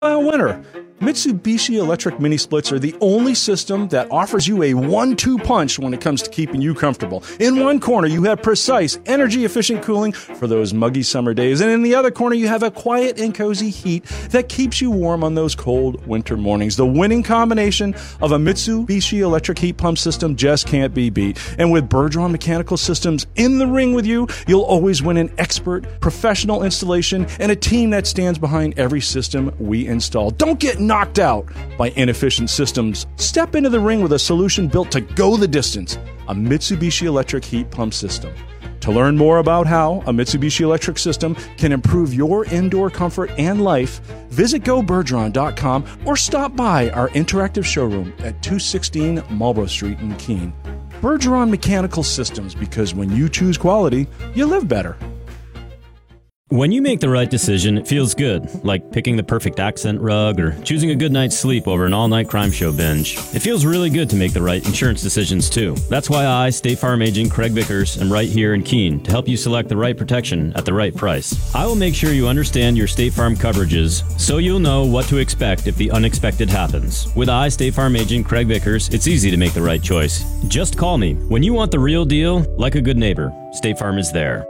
Winner. Mitsubishi Electric Mini Splits are the only system that offers you a 1-2 punch when it comes to keeping you comfortable. In one corner, you have precise, energy-efficient cooling for those muggy summer days, and in the other corner, you have a quiet and cozy heat that keeps you warm on those cold winter mornings. The winning combination of a Mitsubishi Electric heat pump system just can't be beat. And with Bergeron Mechanical Systems in the ring with you, you'll always win an expert, professional installation and a team that stands behind every system we install. Don't get knocked out by inefficient systems. Step into the ring with a solution built to go the distance, a Mitsubishi Electric heat pump system. To learn more about how a Mitsubishi Electric system can improve your indoor comfort and life, visit gobergeron.com or stop by our interactive showroom at 216 Marlborough Street in Keene. Bergeron Mechanical Systems, because when you choose quality, you live better. When you make the right decision, it feels good, like picking the perfect accent rug or choosing a good night's sleep over an all-night crime show binge. It feels really good to make the right insurance decisions, too. That's why I, State Farm Agent Craig Vickers, am right here in Keene to help you select the right protection at the right price. I will make sure you understand your State Farm coverages so you'll know what to expect if the unexpected happens. With I, State Farm Agent Craig Vickers, it's easy to make the right choice. Just call me. When you want the real deal, like a good neighbor, State Farm is there.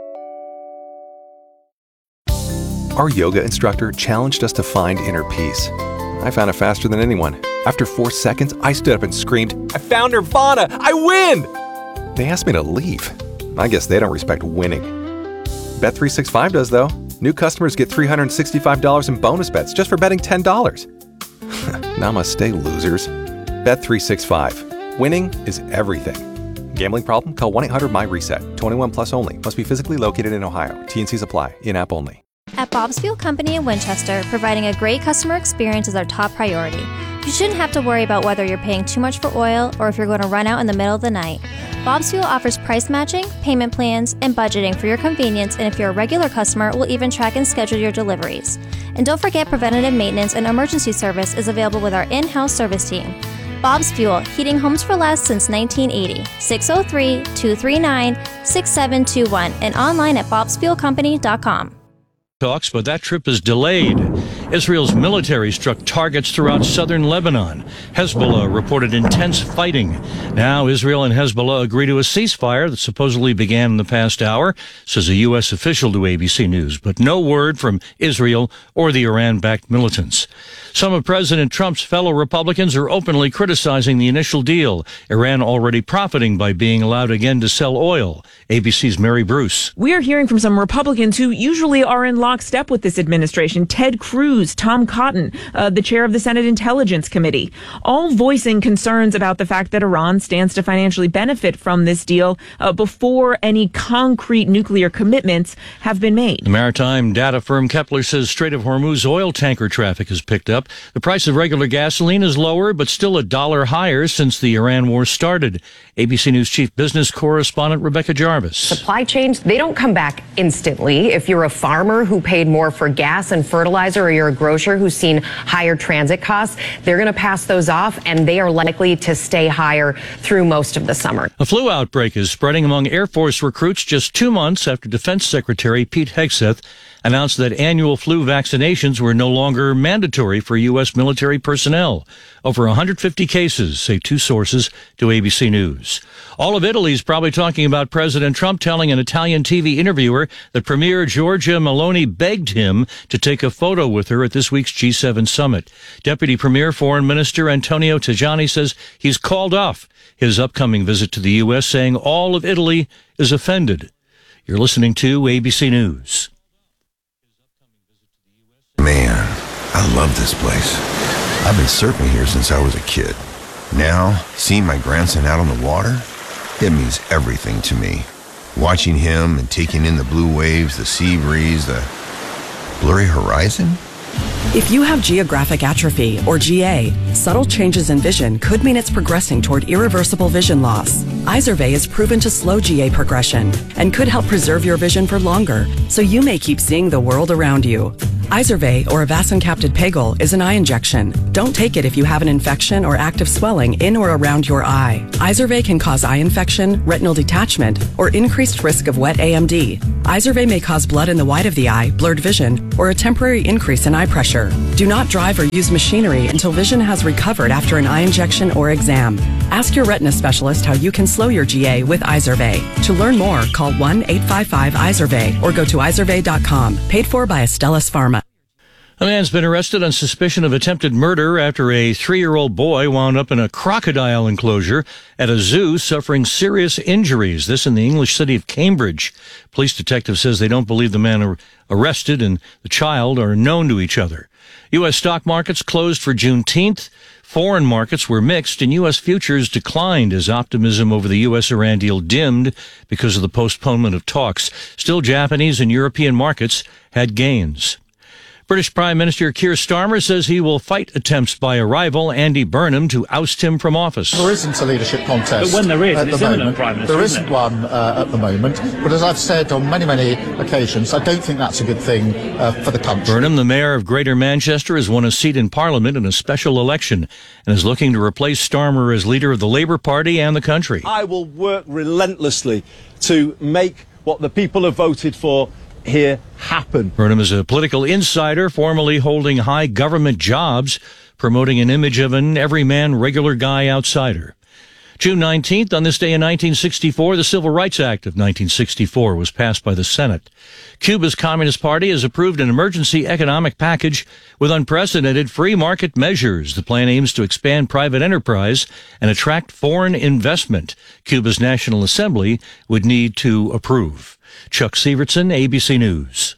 Our yoga instructor challenged us to find inner peace. I found it faster than anyone. After 4 seconds, I stood up and screamed, "I found Nirvana! I win!" They asked me to leave. I guess they don't respect winning. Bet365 does, though. New customers get $365 in bonus bets just for betting $10. Namaste, losers. Bet365. Winning is everything. Gambling problem? Call 1-800-MY-RESET. 21 plus only. Must be physically located in Ohio. T&Cs apply. In-app only. At Bob's Fuel Company in Winchester, providing a great customer experience is our top priority. You shouldn't have to worry about whether you're paying too much for oil or if you're going to run out in the middle of the night. Bob's Fuel offers price matching, payment plans, and budgeting for your convenience, and if you're a regular customer, we'll even track and schedule your deliveries. And don't forget, preventative maintenance and emergency service is available with our in-house service team. Bob's Fuel, heating homes for less since 1980. 603-239-6721 and online at bobsfuelcompany.com. Talks, but that trip is delayed. Israel's military struck targets throughout southern Lebanon. Hezbollah reported intense fighting. Now Israel and Hezbollah agree to a ceasefire that supposedly began in the past hour, says a U.S. official to ABC News, but no word from Israel or the Iran-backed militants. Some of President Trump's fellow Republicans are openly criticizing the initial deal, Iran already profiting by being allowed again to sell oil. ABC's Mary Bruce. We are hearing from some Republicans who usually are in lockstep with this administration. Ted Cruz, Tom Cotton, the chair of the Senate Intelligence Committee, all voicing concerns about the fact that Iran stands to financially benefit from this deal before any concrete nuclear commitments have been made. The maritime data firm Kepler says Strait of Hormuz oil tanker traffic has picked up. The price of regular gasoline is lower, but still $1 higher since the Iran war started. ABC News chief business correspondent Rebecca Jarvis. Supply chains, they don't come back instantly. If you're a farmer who paid more for gas and fertilizer, or you're a grocer who's seen higher transit costs, they're going to pass those off, and they are likely to stay higher through most of the summer. A flu outbreak is spreading among Air Force recruits just 2 months after Defense Secretary Pete Hegseth announced that annual flu vaccinations were no longer mandatory for U.S. military personnel. Over 150 cases, say two sources to ABC News. All of Italy's probably talking about President Trump telling an Italian TV interviewer that Premier Giorgia Meloni begged him to take a photo with her at this week's G7 summit. Deputy Premier Foreign Minister Antonio Tajani says he's called off his upcoming visit to the U.S., saying all of Italy is offended. You're listening to ABC News. Man, I love this place. I've been surfing here since I was a kid. Now, seeing my grandson out on the water, it means everything to me. Watching him and taking in the blue waves, the sea breeze, the blurry horizon. If you have geographic atrophy, or GA, subtle changes in vision could mean it's progressing toward irreversible vision loss. Izervay is proven to slow GA progression and could help preserve your vision for longer, so you may keep seeing the world around you. Izervay, or avacincaptad pegol, is an eye injection. Don't take it if you have an infection or active swelling in or around your eye. Izervay can cause eye infection, retinal detachment, or increased risk of wet AMD. Izervay may cause blood in the white of the eye, blurred vision, or a temporary increase in eye pressure. Do not drive or use machinery until vision has recovered after an eye injection or exam. Ask your retina specialist how you can slow your GA with Izervay. To learn more, call 1-855-IZERVAY or go to izervay.com. Paid for by Astellas Pharma. A man's been arrested on suspicion of attempted murder after a 3-year-old boy wound up in a crocodile enclosure at a zoo suffering serious injuries. This in the English city of Cambridge. Police detective says they don't believe the man arrested and the child are known to each other. U.S. stock markets closed for Juneteenth. Foreign markets were mixed and U.S. futures declined as optimism over the U.S.-Iran deal dimmed because of the postponement of talks. Still, Japanese and European markets had gains. British Prime Minister Keir Starmer says he will fight attempts by a rival, Andy Burnham, to oust him from office. There isn't a leadership contest. But when there is, at it's the imminent, moment. Prime Minister. There isn't one at the moment. But as I've said on many, many occasions, I don't think that's a good thing for the country. Burnham, the mayor of Greater Manchester, has won a seat in Parliament in a special election and is looking to replace Starmer as leader of the Labour Party and the country. I will work relentlessly to make what the people have voted for here happen. Burnham is a political insider, formerly holding high government jobs, promoting an image of an everyman, regular guy outsider. June 19th, on this day in 1964, the Civil Rights Act of 1964 was passed by the Senate. Cuba's Communist Party has approved an emergency economic package with unprecedented free market measures. The plan aims to expand private enterprise and attract foreign investment. Cuba's National Assembly would need to approve. Chuck Sievertson, ABC News.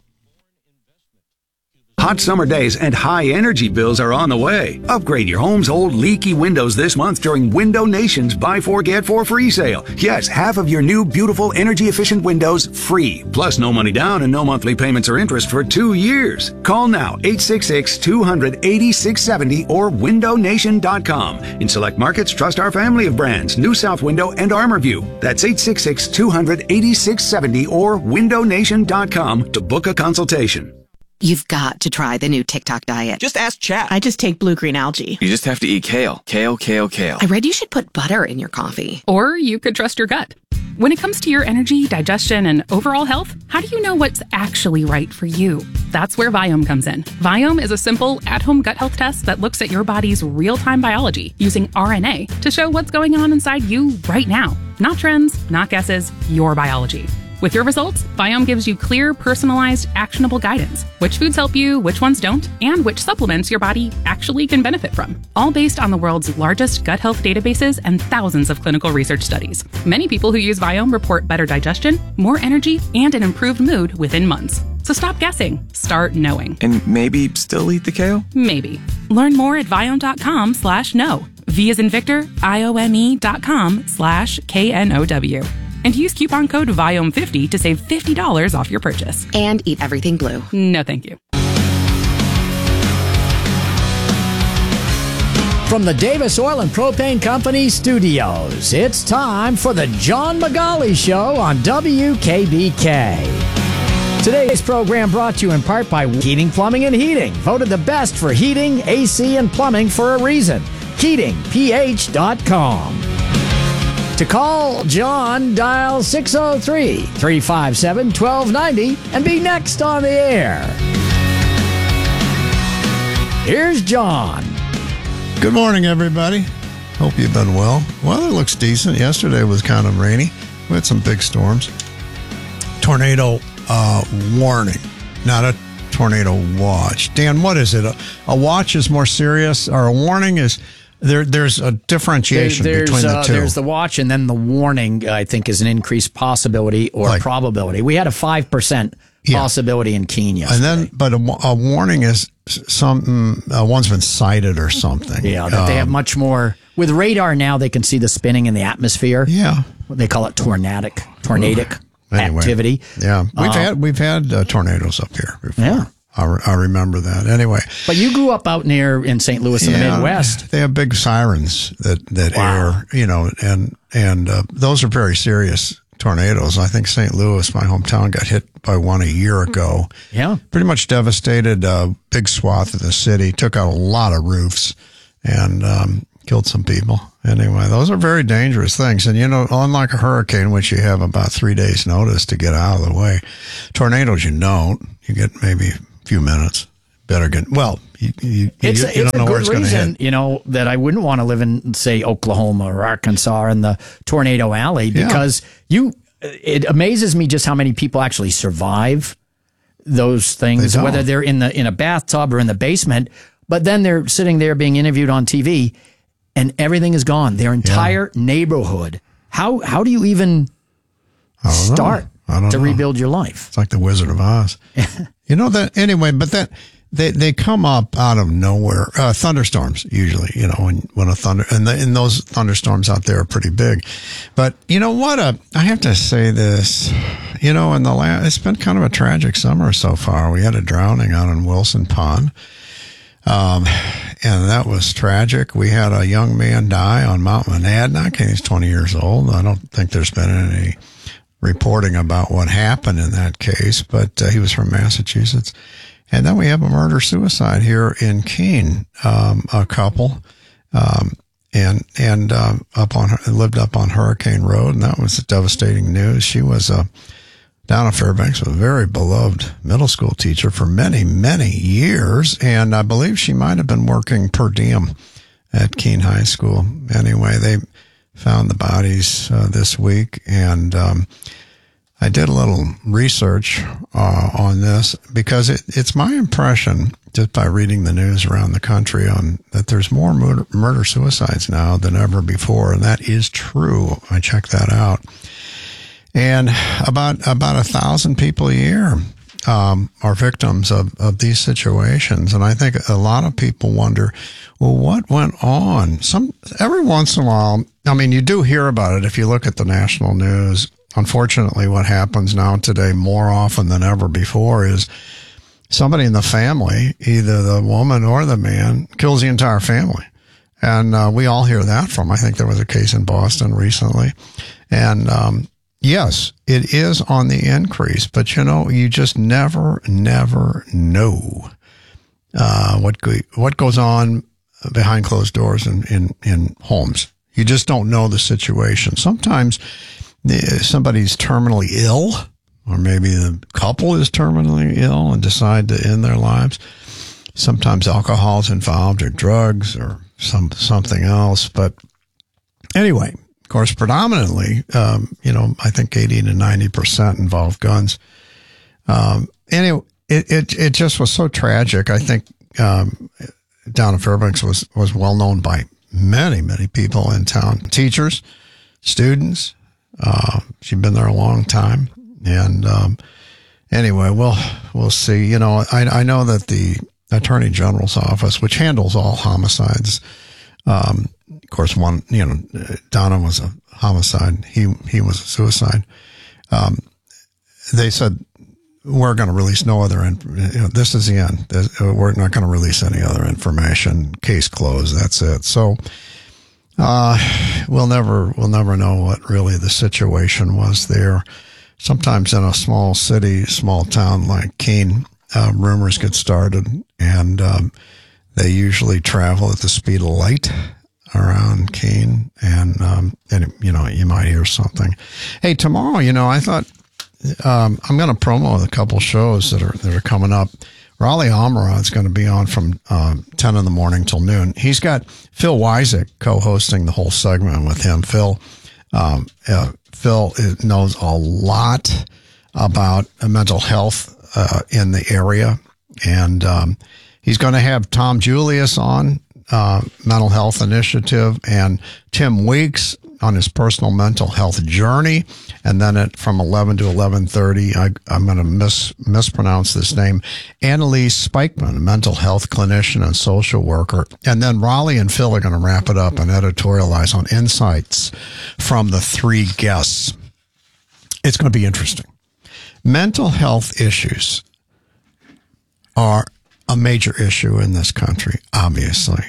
Hot summer days and high energy bills are on the way. Upgrade your home's old leaky windows this month during Window Nation's Buy 4 Get 4 free sale. Yes, half of your new beautiful energy efficient windows free. Plus no money down and no monthly payments or interest for 2 years. Call now 866-200-8670 or windownation.com. In select markets, trust our family of brands, New South Window and ArmorView. That's 866-200-8670 or windownation.com to book a consultation. You've got to try the new TikTok diet. Just ask chat. I just take blue-green algae. You just have to eat kale. Kale, kale, kale. I read you should put butter in your coffee. Or you could trust your gut. When it comes to your energy, digestion, and overall health, how do you know what's actually right for you? That's where Viome comes in. Viome is a simple, at-home gut health test that looks at your body's real-time biology using RNA to show what's going on inside you right now. Not trends, not guesses, your biology. With your results, Viome gives you clear, personalized, actionable guidance. Which foods help you, which ones don't, and which supplements your body actually can benefit from. All based on the world's largest gut health databases and thousands of clinical research studies. Many people who use Viome report better digestion, more energy, and an improved mood within months. So stop guessing. Start knowing. And maybe still eat the kale? Maybe. Learn more at Viome.com/know. V as in Victor, IOME.com/KNOW. And use coupon code VIOME50 to save $50 off your purchase. And eat everything blue. No, thank you. From the Davis Oil and Propane Company studios, it's time for the John Magali Show on WKBK. Today's program brought to you in part by Heating, Plumbing, and Heating. Voted the best for heating, AC, and plumbing for a reason. HeatingPH.com. To call John, dial 603-357-1290 and be next on the air. Here's John. Good morning, everybody. Hope you've been well. Weather looks decent. Yesterday was kind of rainy. We had some big storms. Tornado warning, not a tornado watch. Dan, what is it? A watch is more serious, or a warning is... There's a differentiation between the two. There's the watch, and then the warning, I think, is an increased possibility or probability. We had a 5% possibility in Keene yesterday. And then, but a warning is something, one's been cited or something. Yeah, that they have much more. With radar now, they can see the spinning in the atmosphere. Yeah. They call it tornadic activity. Yeah, we've had tornadoes up here before. Yeah. I remember that. Anyway. But you grew up out near in St. Louis in the Midwest. They have big sirens that air, and those are very serious tornadoes. I think St. Louis, my hometown, got hit by one a year ago. Yeah. Pretty much devastated a big swath of the city, took out a lot of roofs, and killed some people. Anyway, those are very dangerous things. And, unlike a hurricane, which you have about 3 days notice to get out of the way, tornadoes, you don't. You get maybe a few minutes. Better get, well, you don't know where it's going to hit. That I wouldn't want to live in, say, Oklahoma or Arkansas in the tornado alley, because it amazes me just how many people actually survive those things, whether they're in a bathtub or in the basement, but then they're sitting there being interviewed on TV and everything is gone. Their entire neighborhood. How do you even start to rebuild your life? It's like the Wizard of Oz. But they come up out of nowhere. Thunderstorms usually, when a thunder, and those thunderstorms out there are pretty big. But you know what? I have to say this. It's been kind of a tragic summer so far. We had a drowning out in Wilson Pond. And that was tragic. We had a young man die on Mount Monadnock. He's 20 years old. I don't think there's been any reporting about what happened in that case, but he was from Massachusetts. And then we have a murder-suicide here in Keene, a couple, lived up on Hurricane Road, and that was devastating news. She was down at Fairbanks, a very beloved middle school teacher for many, many years, and I believe she might have been working per diem at Keene High School. Anyway, they found the bodies this week, and I did a little research on this because it's my impression, just by reading the news around the country, that there's more murder-suicides now than ever before, and that is true. I checked that out. And about 1,000 people a year are victims of these situations. And I think a lot of people wonder, well, what went on? Every once in a while, you do hear about it if you look at the national news. Unfortunately, what happens now today more often than ever before is somebody in the family, either the woman or the man, kills the entire family. And we all hear that from. I think there was a case in Boston recently. And yes, it is on the increase, but you just never know what goes on behind closed doors in homes. You just don't know the situation. Sometimes somebody's terminally ill, or maybe the couple is terminally ill and decide to end their lives. Sometimes alcohol is involved, or drugs, or something else. But anyway, of course, predominantly, I think 80 to 90% involve guns. Anyway, it just was so tragic. I think down in Fairbanks was well known by many, many people in town, teachers, students. She'd been there a long time, and anyway, we'll see. I know that the Attorney General's office, which handles all homicides, of course, Donna was a homicide. He was a suicide. They said, we're going to release no other, this is the end. We're not going to release any other information. Case closed. That's it. So, we'll never know what really the situation was there. Sometimes in a small city, small town like Keene, rumors get started, and they usually travel at the speed of light around Keene, and you might hear something. Hey, tomorrow, I thought I'm going to promo a couple shows that are coming up. Raleigh Amarad's going to be on from 10 in the morning till noon. He's got Phil Wyzek co-hosting the whole segment with him. Phil knows a lot about mental health in the area, and he's going to have Tom Julius on Mental Health Initiative, and Tim Weeks on his personal mental health journey. And then from 11 to 11:30, I'm going to mispronounce this name, Annalise Spikeman, a mental health clinician and social worker. And then Raleigh and Phil are going to wrap it up and editorialize on insights from the three guests. It's going to be interesting. Mental health issues are a major issue in this country, obviously.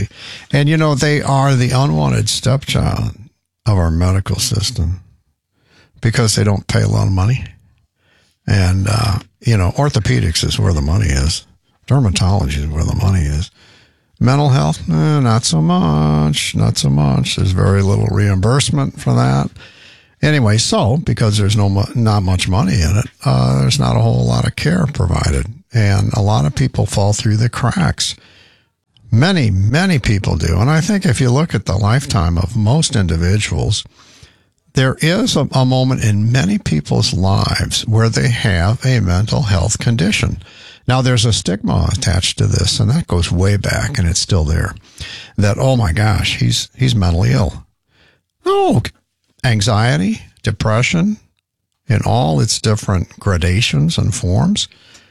And, they are the unwanted stepchild of our medical system. because they don't pay a lot of money. And, orthopedics is where the money is. Dermatology is where the money is. Mental health, not so much. Not so much. There's very little reimbursement for that. Anyway, because there's not much money in it, there's not a whole lot of care provided. And a lot of people fall through the cracks. Many, many people do. And I think if you look at the lifetime of most individuals, there is a moment in many people's lives where they have a mental health condition. Now, there's a stigma attached to this, and that goes way back, and it's still there, that, oh my gosh, he's mentally ill. No, anxiety, depression, in all its different gradations and forms,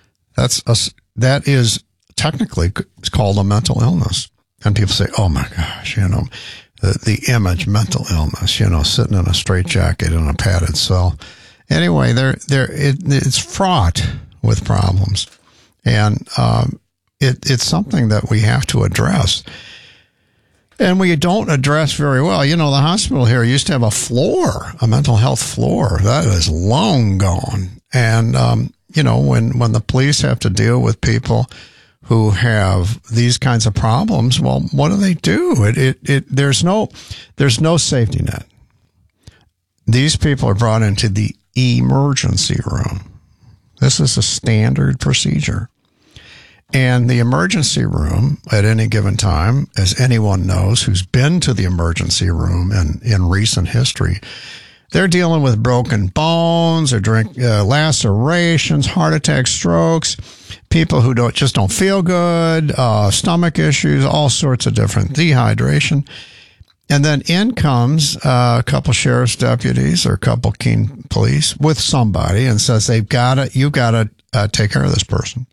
that is technically it's called a mental illness. And people say, oh my gosh, the image mental illness, sitting in a straitjacket in a padded cell. Anyway, it's fraught with problems. And it's something that we have to address. And we don't address very well. The hospital here used to have a mental health floor. That is long gone. And, when the police have to deal with people who have these kinds of problems, well, what do? There's no safety net. These people are brought into the emergency room. This is a standard procedure. And the emergency room at any given time, as anyone knows who's been to the emergency room in recent history, they're dealing with broken bones, or lacerations, heart attacks, strokes, people who just don't feel good, stomach issues, all sorts of different, dehydration. And then in comes a couple sheriff's deputies or a couple Keene police with somebody and says, you've got to take care of this person.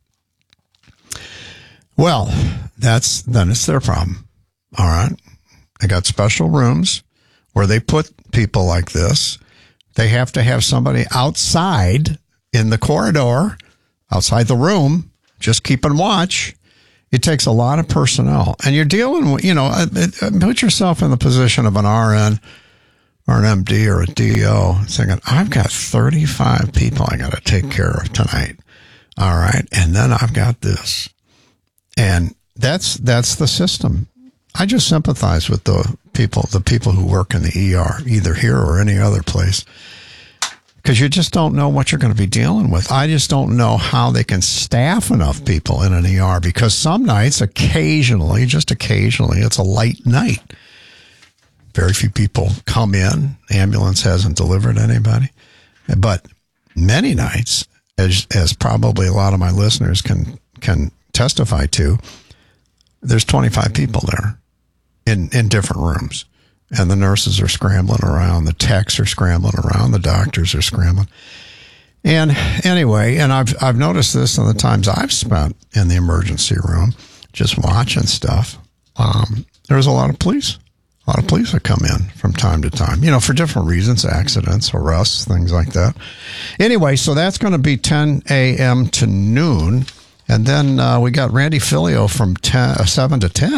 Well, then it's their problem. All right. They got special rooms where they put people like this. They have to have somebody outside in the corridor, outside the room, just keeping watch. It takes a lot of personnel. And you're dealing with, put yourself in the position of an RN or an MD or a DO thinking, I've got 35 people I got to take care of tonight. All right. And then I've got this. And that's the system. I just sympathize with the people who work in the ER, either here or any other place, because you just don't know what you're going to be dealing with. I just don't know how they can staff enough people in an ER, because some nights, just occasionally, it's a light night. Very few people come in. The ambulance hasn't delivered anybody. But many nights, as probably a lot of my listeners can testify to, there's 25 people there in different rooms, and the nurses are scrambling around, the techs are scrambling around, the doctors are scrambling. And anyway, and I've noticed this in the times I've spent in the emergency room, just watching stuff. There's a lot of police that come in from time to time, for different reasons, accidents, arrests, things like that. Anyway, so that's going to be 10 a.m. to noon. And then we got Randy Filio from 7 to 10.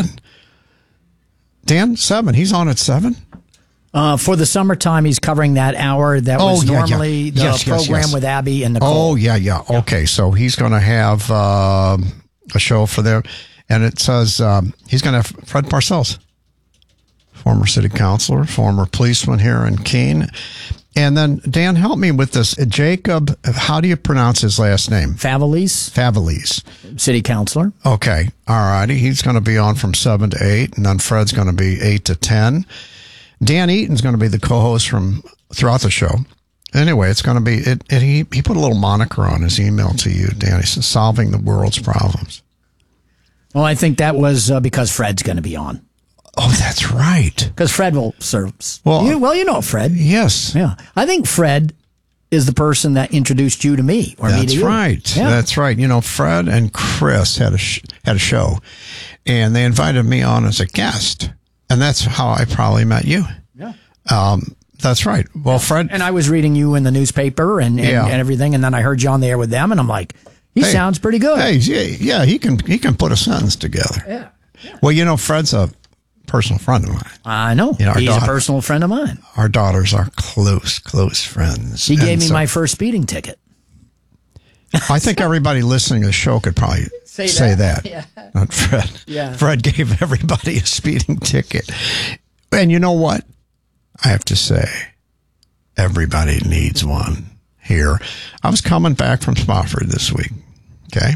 Dan, 7. He's on at 7? For the summertime, he's covering that hour. That was normally the program with Abby and Nicole. Oh, yeah. Okay, so he's going to have a show for them. And it says he's going to have Fred Parcells, former city councilor, former policeman here in Keene. And then, Dan, help me with this. Jacob, how do you pronounce his last name? Favelis. City councilor. Okay. All righty. He's going to be on from 7 to 8, and then Fred's going to be 8 to 10. Dan Eaton's going to be the co-host throughout the show. Anyway, it's going to be, he put a little moniker on his email to you, Dan. He says, solving the world's problems. Well, I think that was because Fred's going to be on. Oh, that's right. Because Fred will serve. Well, you know Fred. Yes. Yeah. I think Fred is the person that introduced you to me, or me to you. Right. Yeah. That's right. Fred and Chris had a show, and they invited me on as a guest, and that's how I probably met you. Yeah. That's right. Well, Fred. And I was reading you in the newspaper and everything, and then I heard you on the air with them, and I'm like, he sounds pretty good. Hey, yeah, he can put a sentence together. Yeah. Well, Fred's a personal friend of mine. I know. He's a personal friend of mine. Our daughters are close friends. He gave me my first speeding ticket. I think everybody listening to the show could probably say that. Yeah. Not Fred. Yeah. Fred gave everybody a speeding ticket. And you know what? I have to say, everybody needs one here. I was coming back from Spofford this week, okay?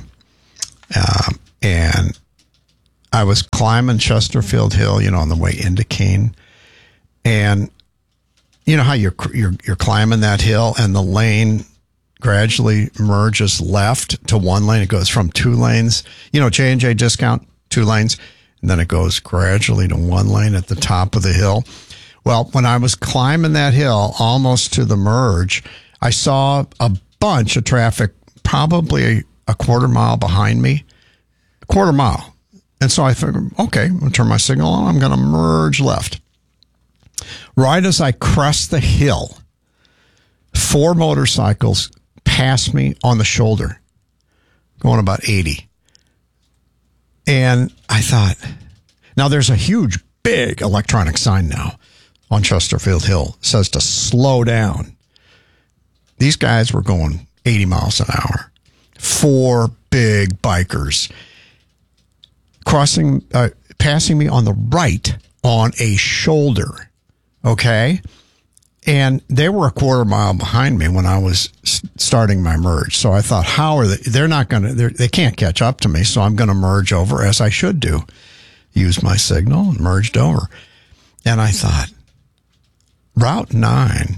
And I was climbing Chesterfield Hill, on the way into Keene. And you know how you're climbing that hill and the lane gradually merges left to one lane. It goes from 2 lanes, J&J discount, 2 lanes, and then it goes gradually to 1 lane at the top of the hill. Well, when I was climbing that hill almost to the merge, I saw a bunch of traffic, probably a quarter mile behind me, a quarter mile. And so I figured, okay, I'm going to turn my signal on. I'm going to merge left. Right as I crest the hill, 4 motorcycles passed me on the shoulder, going about 80. And I thought, now there's a huge, big electronic sign now on Chesterfield Hill. It says to slow down. These guys were going 80 miles an hour. 4 big bikers passing me on the right on a shoulder. Okay. And they were a quarter mile behind me when I was starting my merge. So I thought, how are they can't catch up to me. So I'm going to merge over as I should do. Used my signal and merged over. And I thought, Route 9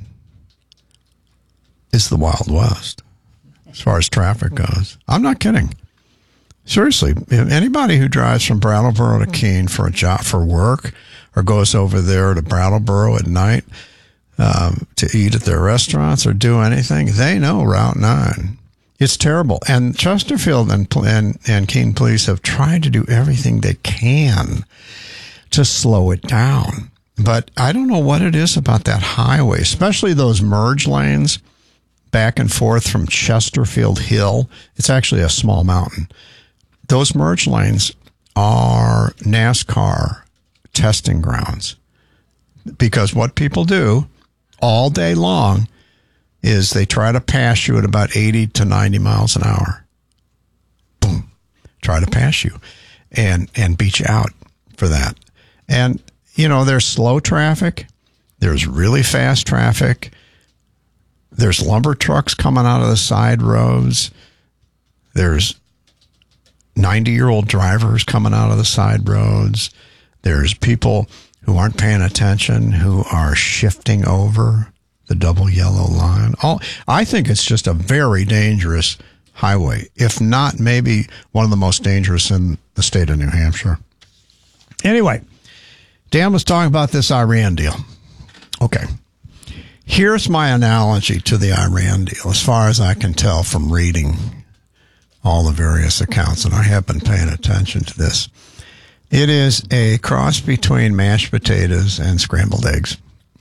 is the Wild West as far as traffic goes. I'm not kidding. Seriously, anybody who drives from Brattleboro to Keene for a job, for work, or goes over there to Brattleboro at night to eat at their restaurants or do anything, they know Route 9. It's terrible. And Chesterfield and Keene police have tried to do everything they can to slow it down. But I don't know what it is about that highway, especially those merge lanes back and forth from Chesterfield Hill. It's actually a small mountain. Those merge lanes are NASCAR testing grounds, because what people do all day long is they try to pass you at about 80 to 90 miles an hour. Boom. Try to pass you and beat you out for that. And, there's slow traffic. There's really fast traffic. There's lumber trucks coming out of the side roads. There's 90-year-old drivers coming out of the side roads. There's people who aren't paying attention, who are shifting over the double yellow line. I think it's just a very dangerous highway, if not maybe one of the most dangerous in the state of New Hampshire. Anyway, Dan was talking about this Iran deal. Okay. Here's my analogy to the Iran deal, as far as I can tell from reading all the various accounts, and I have been paying attention to this. It is a cross between mashed potatoes and scrambled eggs.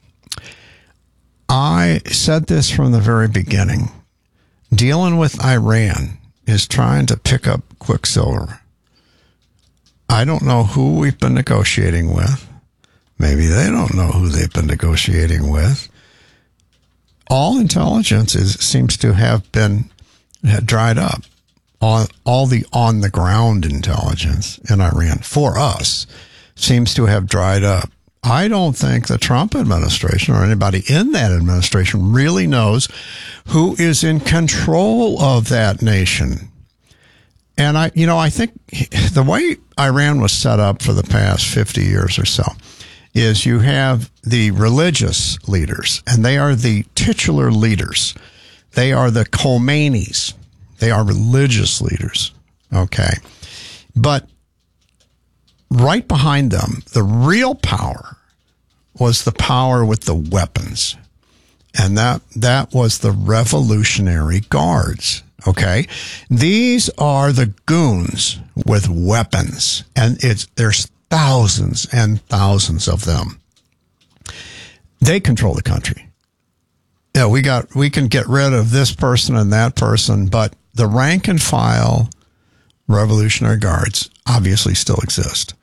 I said this from the very beginning. Dealing with Iran is trying to pick up Quicksilver. I don't know who we've been negotiating with. Maybe they don't know who they've been negotiating with. All intelligence seems to have dried up. All the on-the-ground intelligence in Iran, for us, seems to have dried up. I don't think the Trump administration or anybody in that administration really knows who is in control of that nation. And I think the way Iran was set up for the past 50 years or so is you have the religious leaders, and they are the titular leaders. They are the Khomeinis. They are religious leaders, okay? But right behind them, the real power was the power with the weapons. And that was the Revolutionary Guards, okay? These are the goons with weapons, and there's thousands and thousands of them. They control the country. Yeah, we can get rid of this person and that person, but the rank and file Revolutionary Guards obviously still exist.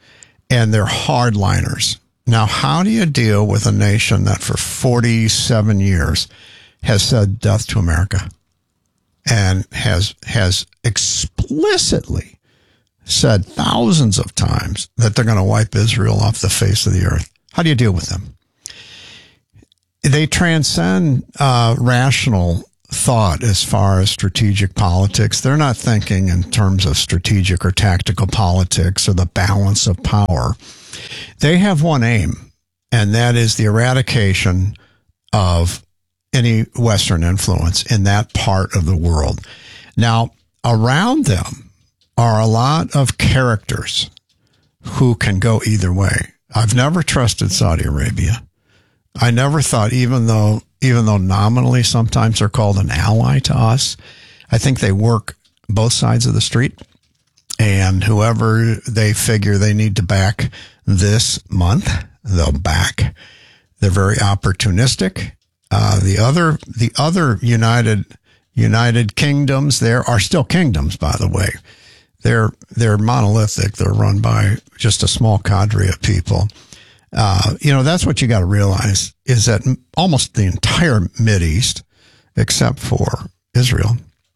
and they're hardliners. Now, how do you deal with a nation that for 47 years has said death to America and has explicitly said thousands of times that they're going to wipe Israel off the face of the earth? How do you deal with them? They transcend rational thought as far as strategic politics. They're not thinking in terms of strategic or tactical politics or the balance of power. They have one aim, and that is the eradication of any Western influence in that part of the world. Now, around them are a lot of characters who can go either way. I've never trusted Saudi Arabia. I never thought, even though nominally sometimes they're called an ally to us, I think they work both sides of the street. And whoever they figure they need to back this month, they'll back. They're very opportunistic. The other United Kingdoms there are still kingdoms, by the way. They're monolithic. They're run by just a small cadre of people. That's what you got to realize, is that almost the entire Mideast, except for Israel,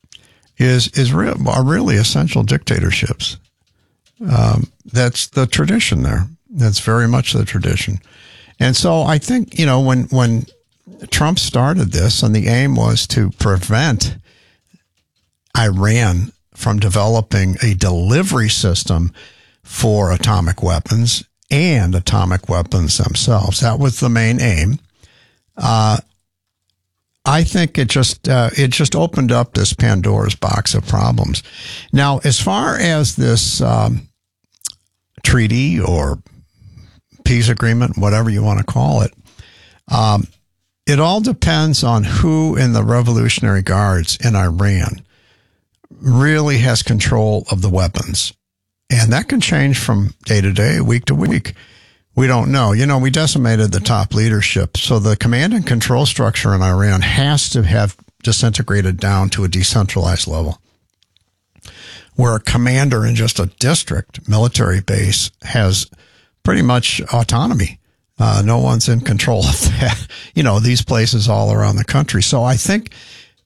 are really essential dictatorships. That's the tradition there. That's very much the tradition. And so I think, when Trump started this, and the aim was to prevent Iran from developing a delivery system for atomic weapons and atomic weapons themselves. That was the main aim. I think it just opened up this Pandora's box of problems. Now, as far as this treaty or peace agreement, whatever you want to call it, it all depends on who in the Revolutionary Guards in Iran really has control of the weapons. And that can change from day to day, week to week. We don't know. We decimated the top leadership. So the command and control structure in Iran has to have disintegrated down to a decentralized level, where a commander in just a district military base has pretty much autonomy. No one's in control of that. These places all around the country. So I think,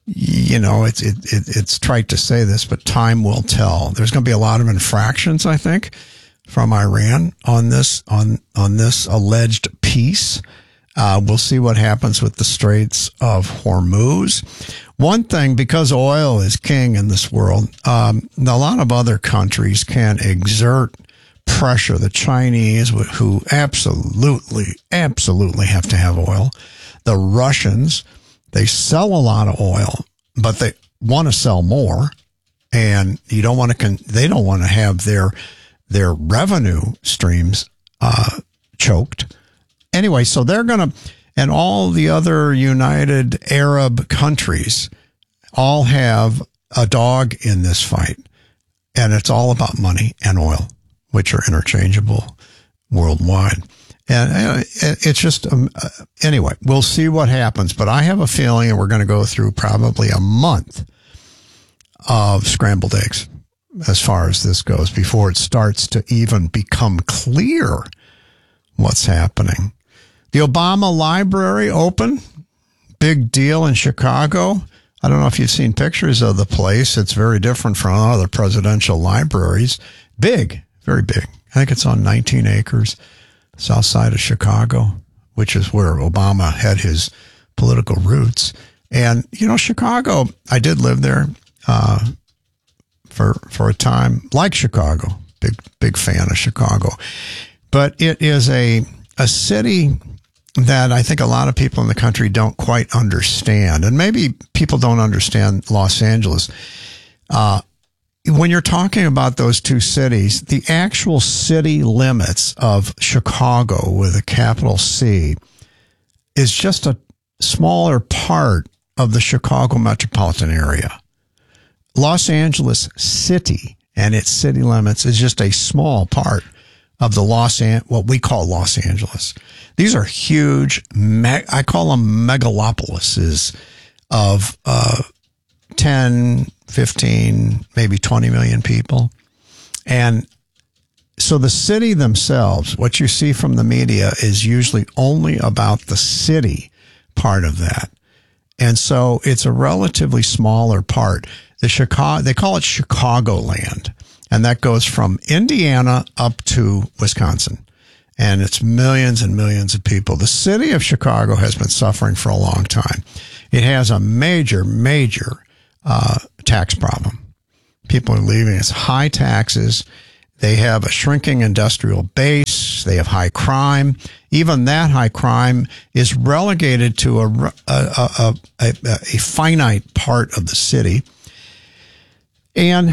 it's trite to say this, but time will tell. There's going to be a lot of infractions, I think, from Iran on this alleged peace. We'll see what happens with the Straits of Hormuz. One thing, because oil is king in this world, a lot of other countries can exert pressure. The Chinese, who absolutely have to have oil. The Russians, they sell a lot of oil, but they want to sell more, and they don't want to have their revenue streams choked. Anyway, so they're going to, and all the other United Arab countries all have a dog in this fight, and it's all about money and oil, which are interchangeable worldwide. And it's just, anyway, we'll see what happens. But I have a feeling that we're going to go through probably a month of scrambled eggs as far as this goes before it starts to even become clear what's happening. The Obama Library open, big deal in Chicago. I don't know if you've seen pictures of the place. It's very different from other presidential libraries. Big, very big. I think it's on 19 acres. South side of Chicago, which is where Obama had his political roots. And, Chicago, I did live there for a time, like Chicago, big fan of Chicago. But it is a city that I think a lot of people in the country don't quite understand. And maybe people don't understand Los Angeles. When you're talking about those two cities, the actual city limits of Chicago with a capital C is just a smaller part of the Chicago metropolitan area. Los Angeles City and its city limits is just a small part of the what we call Los Angeles. These are huge, I call them megalopolises of 10, 15, maybe 20 million people. And So the city themselves, what you see from the media is usually only about the city part of that. And so it's a relatively smaller part. They call it Chicagoland, and that goes from Indiana up to Wisconsin. And it's millions and millions of people. The city of Chicago has been suffering for a long time. It has a major tax problem. People are leaving. It's high taxes. They have a shrinking industrial base. They have high crime. Even that high crime is relegated to a finite part of the city. And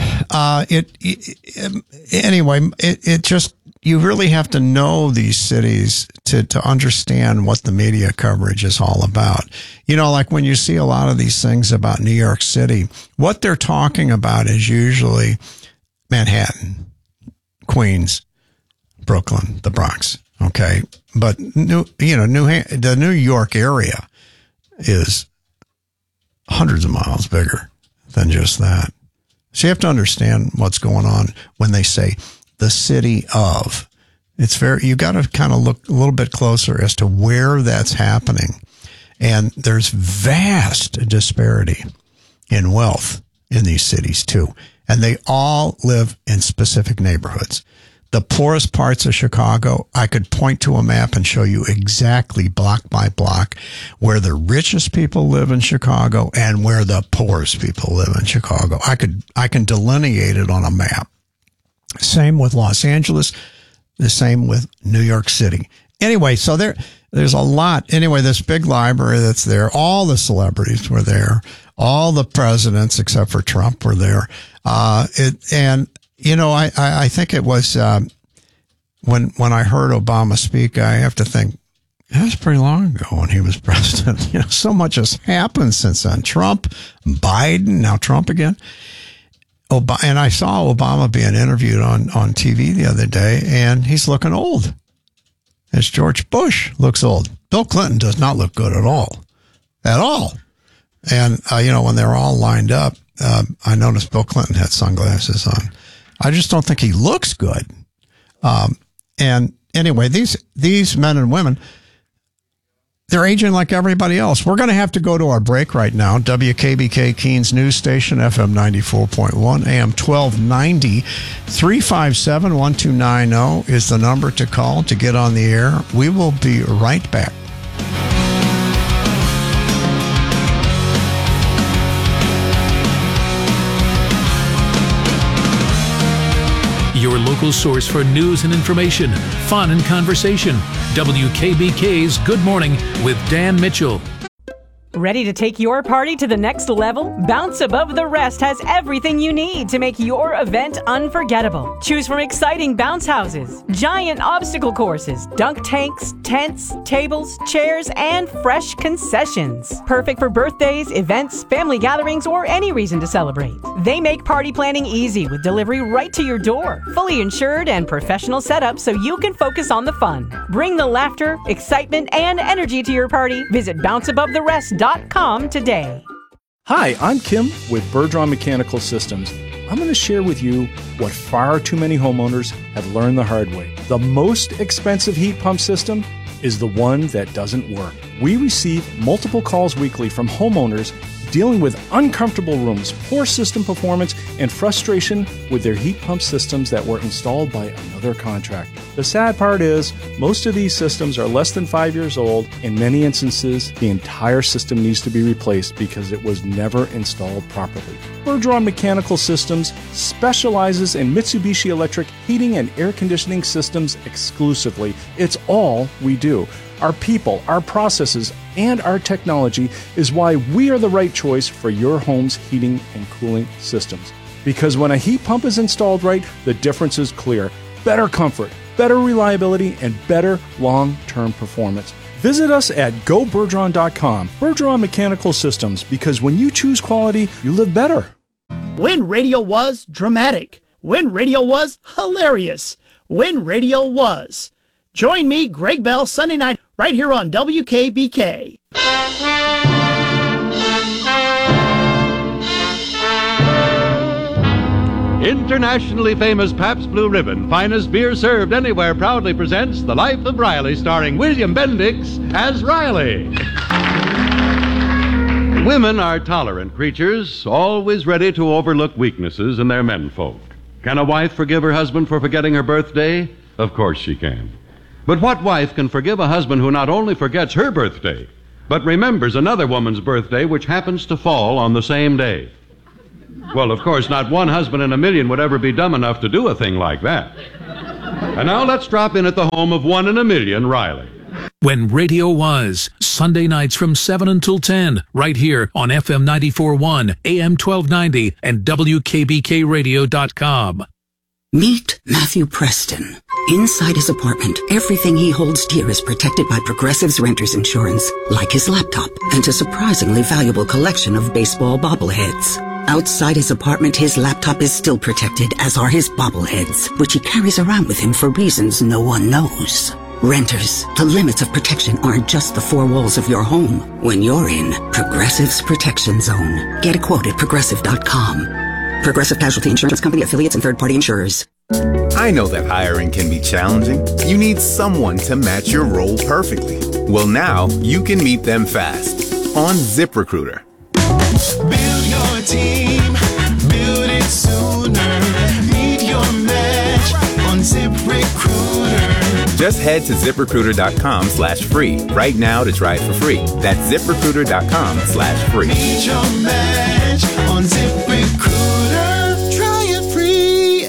it just, you really have to know these cities to understand what the media coverage is all about. You know, like when you see a lot of these things about New York City, what they're talking about is usually Manhattan, Queens, Brooklyn, the Bronx. Okay. But the New York area is hundreds of miles bigger than just that. So you have to understand what's going on when they say the city of. You got to kind of look a little bit closer as to where that's happening. And there's vast disparity in wealth in these cities too. And they all live in specific neighborhoods. The poorest parts of Chicago, I could point to a map and show you exactly block by block where the richest people live in Chicago and where the poorest people live in Chicago. I can delineate it on a map. Same with Los Angeles, the same with New York City. Anyway, so there's a lot. Anyway, this big library that's there, all the celebrities were there, all the presidents except for Trump were there. I think it was when I heard Obama speak, I have to think that was pretty long ago when he was president. You know, so much has happened since then. Trump, Biden, now Trump again. And I saw Obama being interviewed on TV the other day, and he's looking old. As George Bush looks old. Bill Clinton does not look good at all. At all. And, when they're all lined up, I noticed Bill Clinton had sunglasses on. I just don't think he looks good. And anyway, these men and women, they're aging like everybody else. We're going to have to go to our break right now. WKBK Keens News Station, FM 94.1, AM 1290, 357-1290 is the number to call to get on the air. We will be right back. Your local source for news and information, fun and conversation. WKBK's Good Morning with Dan Mitchell. Ready to take your party to the next level? Bounce Above the Rest has everything you need to make your event unforgettable. Choose from exciting bounce houses, giant obstacle courses, dunk tanks, tents, tables, chairs, and fresh concessions. Perfect for birthdays, events, family gatherings, or any reason to celebrate. They make party planning easy with delivery right to your door. Fully insured and professional setup so you can focus on the fun. Bring the laughter, excitement, and energy to your party. Visit bounceabovitherest.com today. Hi, I'm Kim with Bergeron Mechanical Systems. I'm going to share with you what far too many homeowners have learned the hard way. The most expensive heat pump system is the one that doesn't work. We receive multiple calls weekly from homeowners dealing with uncomfortable rooms, poor system performance, and frustration with their heat pump systems that were installed by another contractor. The sad part is, most of these systems are less than 5 years old. In many instances, the entire system needs to be replaced because it was never installed properly. Bergeron Mechanical Systems specializes in Mitsubishi Electric heating and air conditioning systems exclusively. It's all we do. Our people, our processes, and our technology is why we are the right choice for your home's heating and cooling systems. Because when a heat pump is installed right, the difference is clear. Better comfort, better reliability, and better long-term performance. Visit us at gobergeron.com. Bergeron Mechanical Systems, because when you choose quality, you live better. When radio was dramatic. When radio was hilarious. When radio was. Join me, Greg Bell, Sunday night, right here on WKBK. Internationally famous Pabst Blue Ribbon, finest beer served anywhere, proudly presents The Life of Riley, starring William Bendix as Riley. Women are tolerant creatures, always ready to overlook weaknesses in their menfolk. Can a wife forgive her husband for forgetting her birthday? Of course she can. But what wife can forgive a husband who not only forgets her birthday, but remembers another woman's birthday which happens to fall on the same day? Well, of course, not one husband in a million would ever be dumb enough to do a thing like that. And now let's drop in at the home of 1 in a million, Riley. When radio was, Sunday nights from 7 until 10, right here on FM 94.1, AM 1290, and WKBKRadio.com. Meet Matthew Preston. Inside his apartment, everything he holds dear is protected by Progressive's Renter's Insurance, like his laptop and a surprisingly valuable collection of baseball bobbleheads. Outside his apartment, his laptop is still protected, as are his bobbleheads, which he carries around with him for reasons no one knows. Renters, the limits of protection aren't just the four walls of your home. When you're in Progressive's Protection Zone, get a quote at Progressive.com. Progressive Casualty Insurance Company, affiliates, and third-party insurers. I know that hiring can be challenging. You need someone to match your role perfectly. Well, now you can meet them fast on ZipRecruiter. Build your team, build it sooner. Meet your match on ZipRecruiter. Just head to ZipRecruiter.com/free right now to try it for free. That's ZipRecruiter.com/free. Meet your match on ZipRecruiter. Try it free.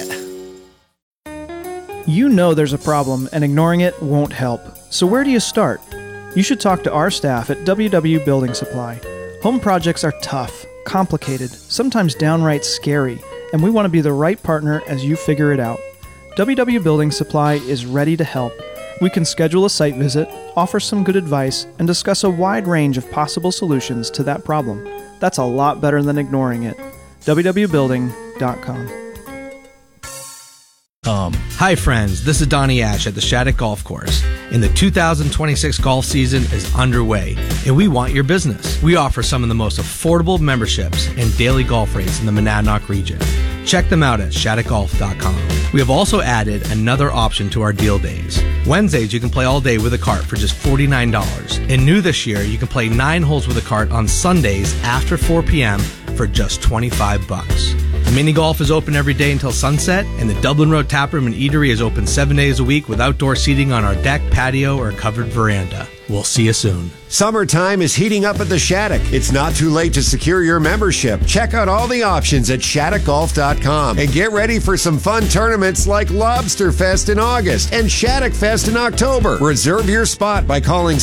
You know there's a problem, and ignoring it won't help. So where do you start? You should talk to our staff at WW Building Supply. Home projects are tough, complicated, sometimes downright scary, and we want to be the right partner as you figure it out. WW Building Supply is ready to help. We can schedule a site visit, offer some good advice, and discuss a wide range of possible solutions to that problem. That's a lot better than ignoring it. www.building.com. Hi friends, this is Donnie Ash at the Shattuck Golf Course, and the 2026 golf season is underway, and we want your business. We offer some of the most affordable memberships and daily golf rates in the Monadnock region. Check them out at shattuckgolf.com. We have also added another option to our deal days. Wednesdays, you can play all day with a cart for just $49. And new this year, you can play 9 holes with a cart on Sundays after 4 p.m. for just $25. Mini golf is open every day until sunset, and the Dublin Road Taproom and Eatery is open 7 days a week with outdoor seating on our deck, patio, or covered veranda. We'll see you soon. Summertime is heating up at the Shattuck. It's not too late to secure your membership. Check out all the options at shattuckgolf.com and get ready for some fun tournaments like Lobster Fest in August and Shattuck Fest in October. Reserve your spot by calling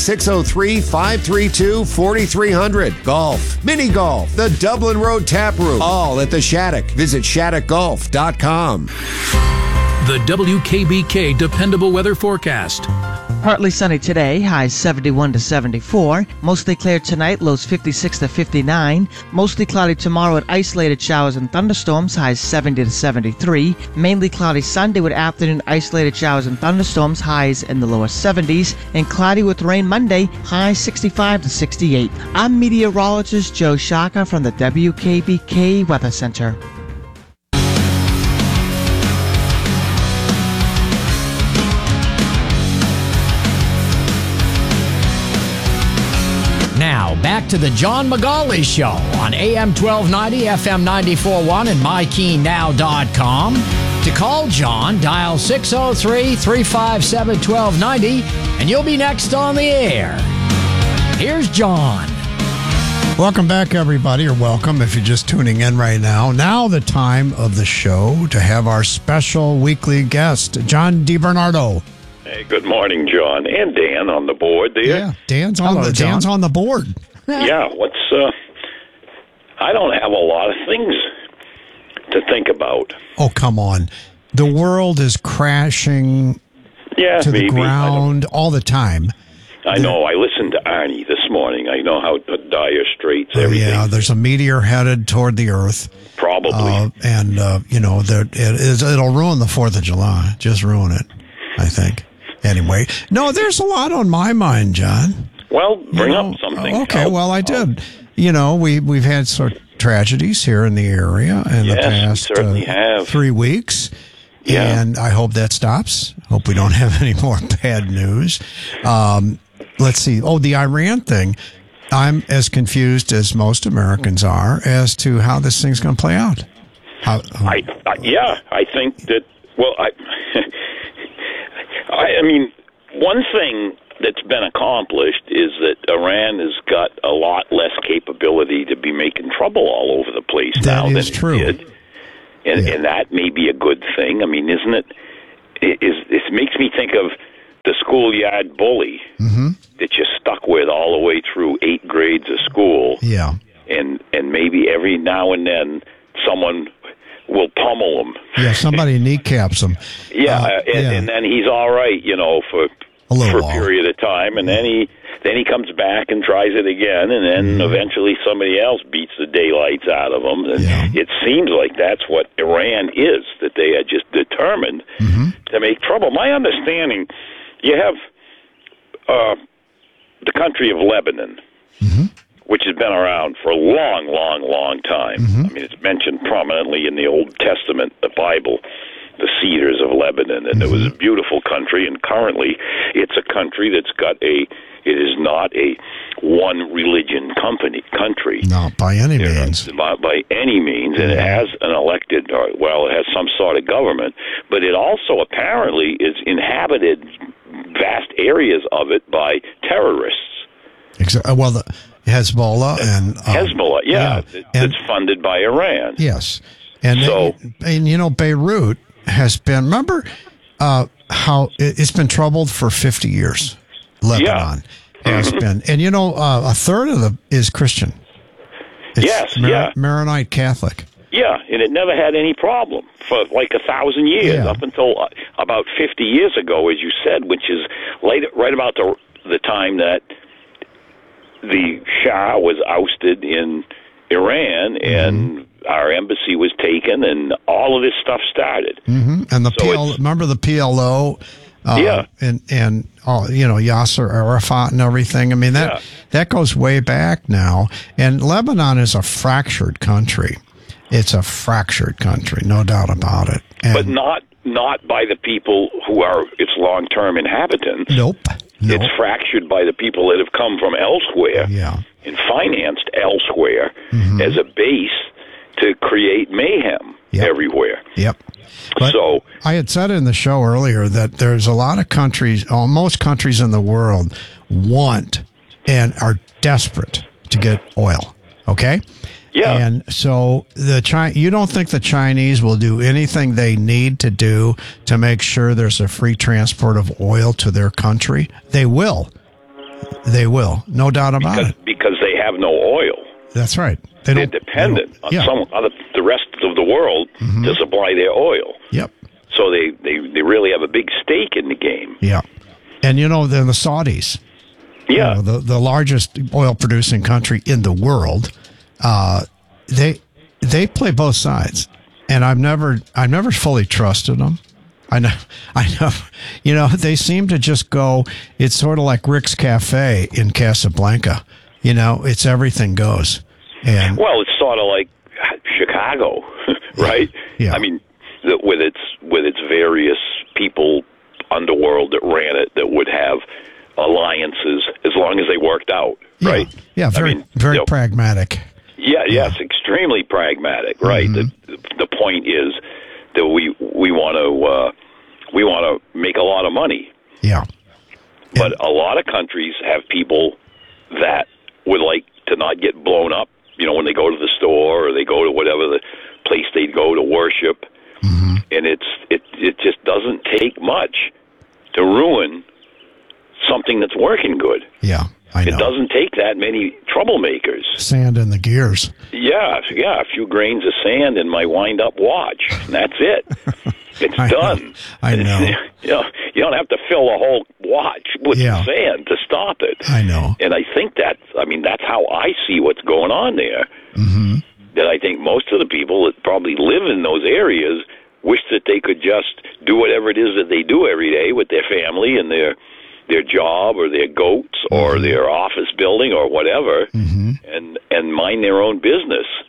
603-532-4300. Golf, mini golf, the Dublin Road Taproom, all at the Shattuck. Visit shattuckgolf.com. The WKBK Dependable Weather Forecast. Partly sunny today, highs 71 to 74. Mostly clear tonight, lows 56 to 59. Mostly cloudy tomorrow with isolated showers and thunderstorms, highs 70 to 73. Mainly cloudy Sunday with afternoon isolated showers and thunderstorms, highs in the lower 70s. And cloudy with rain Monday, highs 65 to 68. I'm meteorologist Joe Shaka from the WKBK Weather Center. Now, back to the John McGauley Show on AM 1290, FM 94.1, and MyKeyNow.com. To call John, dial 603-357-1290, and you'll be next on the air. Here's John. Welcome back, everybody, or welcome if you're just tuning in right now. Now the time of the show to have our special weekly guest, John DiBernardo. Hey, good morning, John, and Dan on the board there. Yeah, Dan's on the board. Yeah, I don't have a lot of things to think about. Oh, come on. The world is crashing to the ground all the time. I know. I listened to Arnie this morning. I know how dire straits everything. Yeah, there's a meteor headed toward the Earth. Probably. It'll ruin the 4th of July. Just ruin it, I think. Anyway, no, there's a lot on my mind, John. Well, bring up something. Okay, well, I did. You know, we've had sort of tragedies here in the area in the past we certainly have. 3 weeks. Yeah. And I hope that stops. Hope we don't have any more bad news. Let's see. Oh, the Iran thing. I'm as confused as most Americans are as to how this thing's going to play out. I think that, well, I mean, one thing that's been accomplished is that Iran has got a lot less capability to be making trouble all over the place now than it did. And that may be a good thing. I mean, isn't it? It makes me think of the schoolyard bully that you're stuck with all the way through 8 grades of school. Yeah. And maybe every now and then someone will pummel him. Yeah, somebody kneecaps him. And then he's all right, for a period of time, and then he comes back and tries it again, and then eventually somebody else beats the daylights out of him. And it seems like that's what Iran is, that they are just determined to make trouble. My understanding, you have the country of Lebanon, which has been around for a long, long, long time. I mean, it's mentioned prominently in the Old Testament, the Bible, the cedars of Lebanon, and it was a beautiful country, and currently it's a country that's got it is not a one religion country. Not by any means. Not by any means, and it has an elected, it has some sort of government, but it also apparently is inhabited vast areas of it by terrorists. Well, the Hezbollah and Hezbollah, it's funded by Iran. Yes, and Beirut has been. Remember how it's been troubled for 50 years. Lebanon has been, and a third of them is Christian. It's Maronite Catholic. Yeah, and it never had any problem for like 1,000 years, up until about 50 years ago, as you said, which is right about the time that the Shah was ousted in Iran, and our embassy was taken, and all of this stuff started. And remember the PLO? And Yasser Arafat and everything. I mean, that goes way back now. And Lebanon is a fractured country. It's a fractured country, no doubt about it. But not by the people who are its long-term inhabitants. Nope. It's fractured by the people that have come from elsewhere and financed elsewhere as a base to create mayhem everywhere. Yep. But I had said in the show earlier that there's a lot of countries, most countries in the world want and are desperate to get oil. Okay? Yeah. And so you don't think the Chinese will do anything they need to do to make sure there's a free transport of oil to their country? They will. They will. No doubt about it. Because they have no oil. That's right. They're dependent on the rest of the world to supply their oil. Yep. So they really have a big stake in the game. Yeah. And they're the Saudis. Yeah. The largest oil producing country in the world. They play both sides. And I've never fully trusted them. I know. They seem to just go, it's sort of like Rick's Cafe in Casablanca. It's everything goes. And it's sort of like Chicago, right? Yeah. I mean, with its various people, underworld that ran it, that would have alliances as long as they worked out, right? Yeah, very pragmatic. Yes, extremely pragmatic, right? The point is that we want to make a lot of money. Yeah. But a lot of countries have people that would like to not get blown up, when they go to the store or they go to whatever the place they go to worship. And it just doesn't take much to ruin something that's working good. Yeah, I know. It doesn't take that many troublemakers. Sand in the gears. Yeah, a few grains of sand in my wind-up watch, and that's it. It's done. I know. You don't have to fill the whole watch with sand to stop it. I know. And I think that's how I see what's going on there. That I think most of the people that probably live in those areas wish that they could just do whatever it is that they do every day with their family and their job or their goats or their office building or whatever, and mind their own business.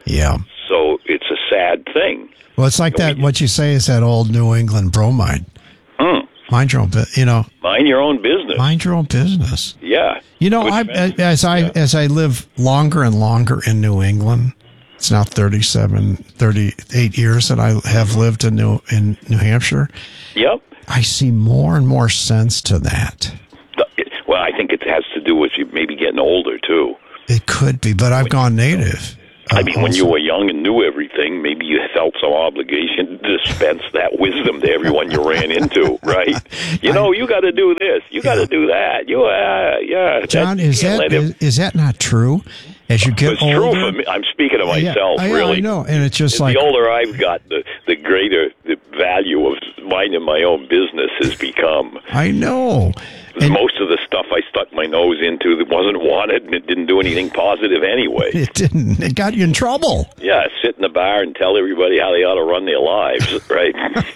Yeah. So it's a sad thing. Well, it's like that. What you say is that old New England bromide. Mind your own, Mind your own business. Mind your own business. Yeah. As I live longer and longer in New England, it's now 38 years that I have lived in New Hampshire. Yep. I see more and more sense to that. Well, I think it has to do with you maybe getting older too. It could be, but I've gone native. I mean, when you were young and knew everything, maybe you felt some obligation to dispense that wisdom to everyone you ran into, right? You got to do this, you got to do that. John, is that not true? As you get older, true for me. I'm speaking of myself, really. I know, and it's just the older I've got, the greater the value of minding my own business has become. I know. And most of the stuff I stuck my nose into that wasn't wanted, and it didn't do anything positive anyway. It didn't. It got you in trouble. Yeah, sit in the bar and tell everybody how they ought to run their lives, right?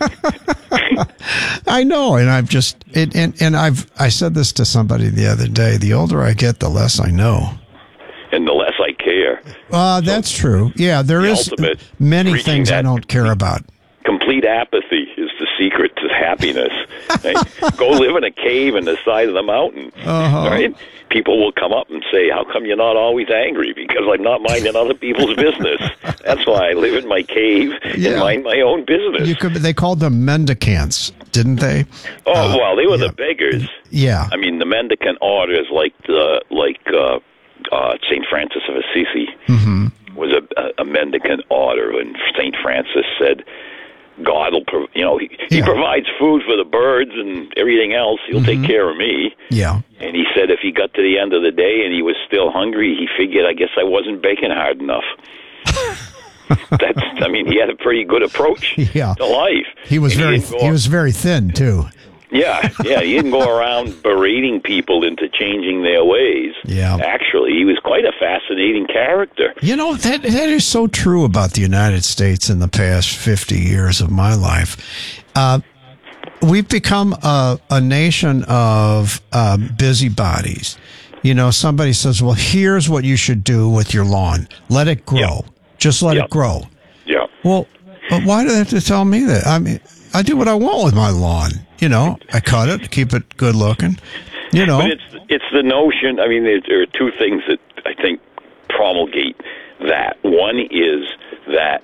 I know, and I've just I said this to somebody the other day. The older I get, the less I know. And the less I care. That's true. Yeah, there is many things I don't care about. Complete apathy is the secret to happiness. Right? Go live in a cave in the side of the mountain. Right? People will come up and say, "How come you're not always angry?" Because I'm not minding other people's business. That's why I live in my cave and mind my own business. They called them mendicants, didn't they? Oh, well, they were the beggars. Yeah. I mean, the mendicant orders, like St. Francis of Assisi was a mendicant order, and St. Francis said, God will, he provides food for the birds and everything else. He'll take care of me. Yeah. And he said if he got to the end of the day and he was still hungry, he figured, I guess I wasn't baking hard enough. He had a pretty good approach to life. He was very thin too. Yeah, he didn't go around berating people into changing their ways. Yeah. Actually, he was quite a fascinating character. That is so true about the United States in the past 50 years of my life. We've become a nation of busybodies. Somebody says, well, here's what you should do with your lawn. Let it grow. Yeah. Just let it grow. Yeah. Well, but why do they have to tell me that? I mean, I do what I want with my lawn. I cut it, keep it good looking. But it's the notion. I mean, there are two things that I think promulgate that. One is that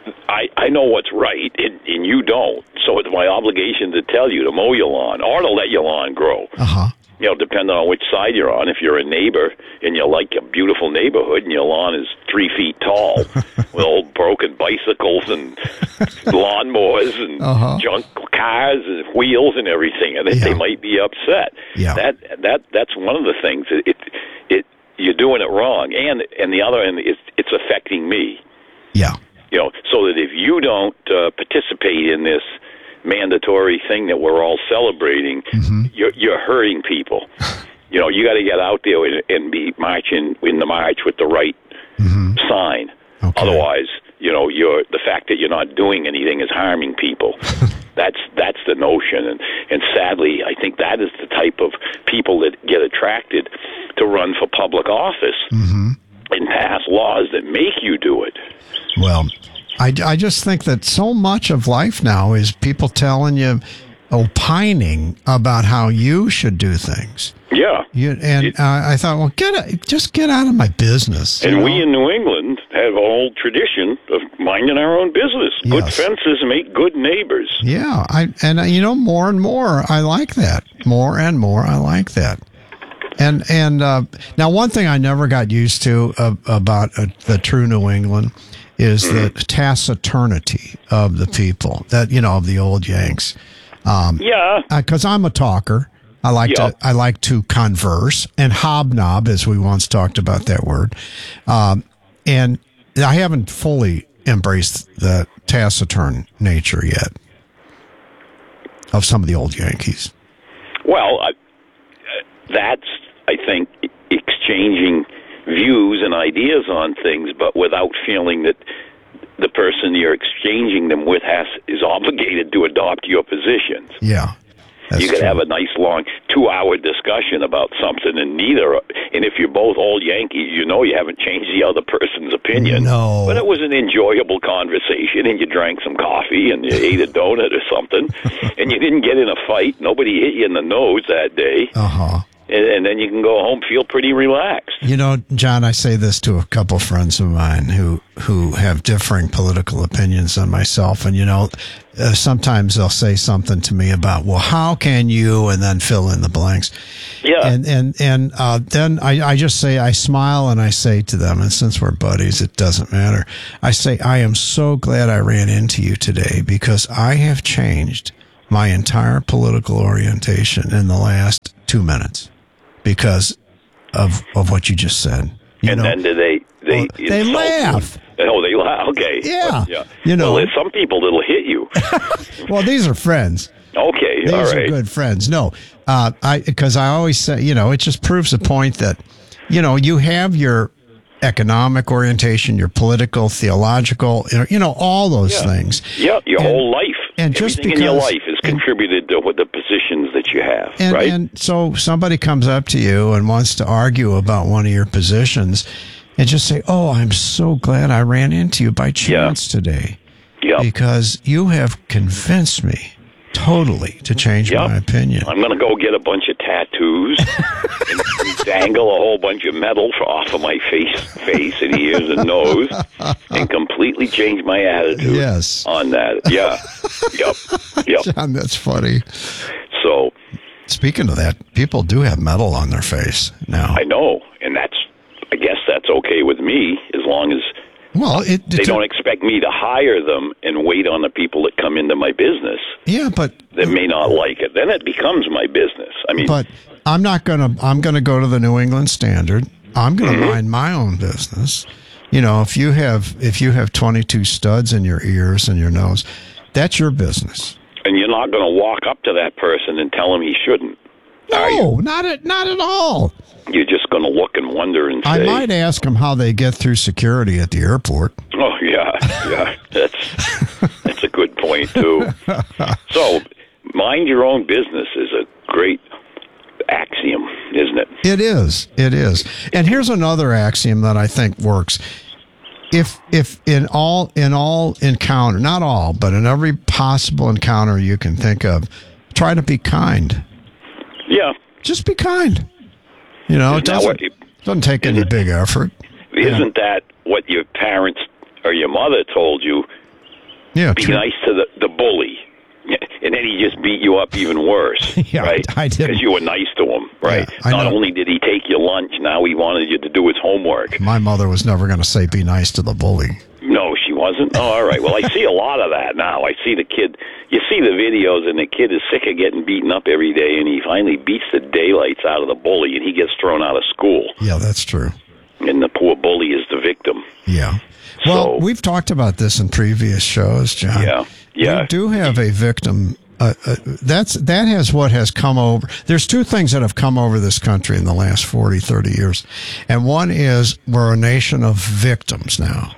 I know what's right, and you don't. So it's my obligation to tell you to mow your lawn or to let your lawn grow. Depending on which side you're on. If you're a neighbor and you like a beautiful neighborhood and your lawn is 3 feet tall with old broken bicycles and lawnmowers and junk cars and wheels and everything, and they might be upset. Yeah. That's one of the things. You're doing it wrong, and the other end, it's affecting me. Yeah. So that if you don't participate in this mandatory thing that we're all celebrating, you're hurting people. You got to get out there and be marching in the march with the right sign. Okay. Otherwise, the fact that you're not doing anything is harming people. That's the notion, and sadly, I think that is the type of people that get attracted to run for public office and pass laws that make you do it. Well, I just think that so much of life now is people telling you, opining about how you should do things. Yeah. I thought, well, just get out of my business. And we in New England have an old tradition of minding our own business. Yes. Good fences make good neighbors. Yeah. More and more, I like that. More and more, I like that. And now one thing I never got used to about the true New England is the taciturnity of the people, of the old Yanks. Because I'm a talker. I like to converse and hobnob, as we once talked about that word. And I haven't fully embraced the taciturn nature yet of some of the old Yankees. Well, that's, I think, exchanging views and ideas on things, but without feeling that the person you're exchanging them with is obligated to adopt your positions. Yeah. You could have a nice long 2-hour discussion about something, and if you're both old Yankees, you haven't changed the other person's opinion. No. But it was an enjoyable conversation, and you drank some coffee, and you ate a donut or something, and you didn't get in a fight. Nobody hit you in the nose that day. And then you can go home, feel pretty relaxed. John, I say this to a couple friends of mine who have differing political opinions than myself, and sometimes they'll say something to me about, well, how can you, and then fill in the blanks. Yeah. And then I just say, I smile and I say to them, and since we're buddies, it doesn't matter. I say, I am so glad I ran into you today, because I have changed my entire political orientation in the last 2 minutes. Because of what you just said. Then do they laugh. Oh, they laugh. Okay. Yeah. Well, there's some people that'll hit you. Well, these are friends. Okay. These all right. are good friends. No, because I always say, it just proves the point that, you have your economic orientation, your political, theological, all those things. Yeah, your whole life. And just everything in your life has contributed to the positions that you have, right? And so somebody comes up to you and wants to argue about one of your positions, and just say, "Oh, I'm so glad I ran into you by chance today, because you have convinced me totally to change my opinion." I'm going to go get a bunch of tattoos and dangle a whole bunch of metal off of my face and ears and nose, and completely change my attitude on that. Yeah. Yep. John, that's funny. So, speaking of that, people do have metal on their face now. I know, and I guess that's okay with me, as long as they don't expect me to hire them and wait on the people that come into my business. Yeah, but that may not like it. Then it becomes my business. I mean, but I'm gonna go to the New England Standard. I'm gonna mind my own business. If you have 22 studs in your ears and your nose, that's your business. And you're not going to walk up to that person and tell him he shouldn't. No, not at all. You're just going to look and wonder and say... I might ask them how they get through security at the airport. Oh, yeah. That's a good point, too. So, mind your own business is a great axiom, isn't it? It is. And here's another axiom that I think works. If in all encounter, not all, but in every possible encounter you can think of, try to be kind. Yeah. Just be kind. It doesn't take any big effort. Isn't that what your parents or your mother told you? Yeah. Be nice to the bully. And then he just beat you up even worse, right? I did. Because you were nice to him, right? Yeah, Not only did he take your lunch, now he wanted you to do his homework. My mother was never going to say, be nice to the bully. No, she wasn't? Oh, all right. Well, I see a lot of that now. I see the kid, you see the videos, and the kid is sick of getting beaten up every day, and he finally beats the daylights out of the bully, and he gets thrown out of school. Yeah, that's true. And the poor bully is the victim. Yeah. Well, we've talked about this in previous shows, John. Yeah. We do have a victim. That has what has come over. There's two things that have come over this country in the last 40, 30 years. And one is we're a nation of victims now.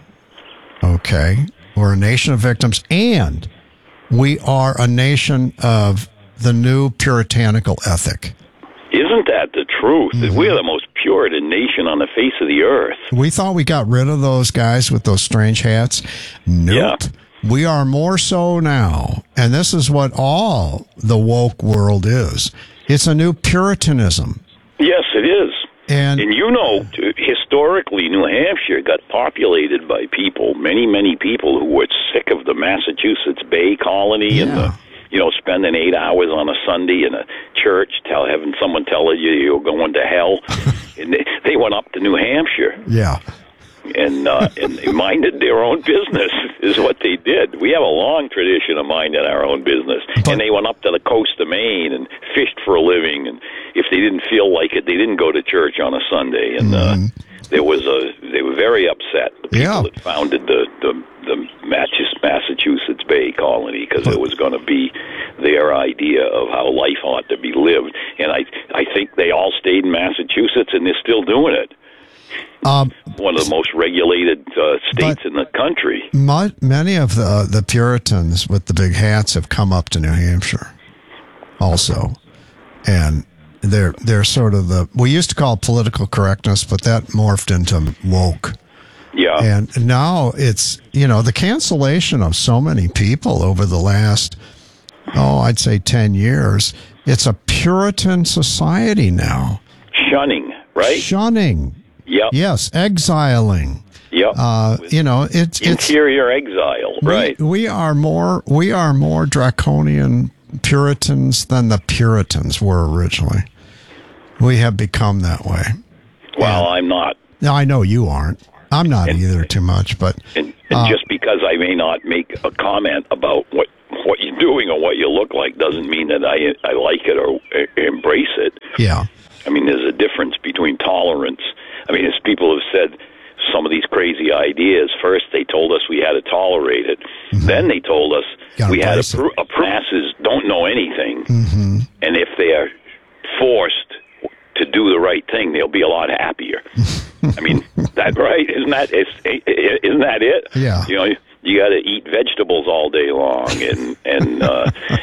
Okay? We're a nation of victims, and we are a nation of the new puritanical ethic. Isn't that the truth? Mm-hmm. We're the most Puritan nation on the face of the earth. We thought we got rid of those guys with those strange hats. Nope. Yeah. We are more so now, and this is what all the woke world is. It's a new Puritanism. Yes, it is. And historically, New Hampshire got populated by people, many people who were sick of the Massachusetts Bay Colony and spending 8 hours on a Sunday in a church, having someone tell you you're going to hell. And they went up to New Hampshire. Yeah. And they minded their own business is what they did. We have a long tradition of minding our own business. And they went up to the coast of Maine and fished for a living. And if they didn't feel like it, they didn't go to church on a Sunday. And they were very upset. The people that founded the Massachusetts Bay Colony, because it was going to be their idea of how life ought to be lived. And I think they all stayed in Massachusetts, and they're still doing it. One of the most regulated states in the country. Many of the Puritans with the big hats have come up to New Hampshire. also, and they're sort of we used to call it political correctness, but that morphed into woke. Yeah. And now it's, the cancellation of so many people over the last, I'd say 10 years. It's a Puritan society now. Shunning, right? Shunning. Yep. Yes, exiling. Yep. It's interior exile, right? We are more draconian Puritans than the Puritans were originally. We have become that way. Well, I'm not. No, I know you aren't. I'm not either too much, but and just because I may not make a comment about what you're doing or what you look like doesn't mean that I like it or embrace it. Yeah. I mean, there's a difference between tolerance. I mean, as people have said, some of these crazy ideas, first they told us we had to tolerate it. Mm-hmm. Then they told us we had to masses don't know anything. Mm-hmm. And if they are forced to do the right thing, they'll be a lot happier. I mean, that right? Isn't that it? Yeah. You got to eat vegetables all day long, and